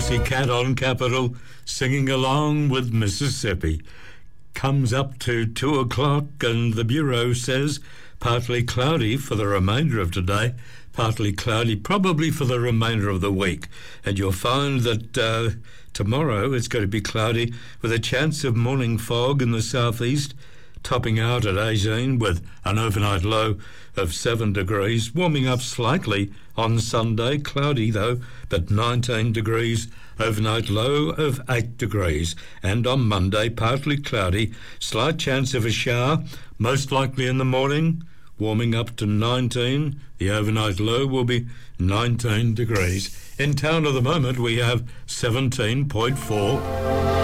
Pussycat on Capitol, singing along with Mississippi. Comes up to 2 o'clock and the Bureau says partly cloudy for the remainder of today, partly cloudy probably for the remainder of the week. And you'll find that tomorrow it's going to be cloudy with a chance of morning fog in the southeast, topping out at 18 with an overnight low of 7 degrees, warming up slightly on Sunday, cloudy though, but 19 degrees, overnight low of 8 degrees. And on Monday, partly cloudy, slight chance of a shower, most likely in the morning, warming up to 19. The overnight low will be 19 degrees. In town at the moment, we have 17.4.